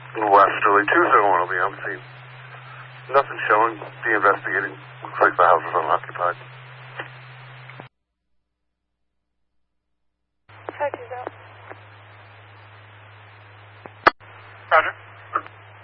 Westerly 201 will be on scene. Nothing showing. Be investigating. Looks like the house is unoccupied.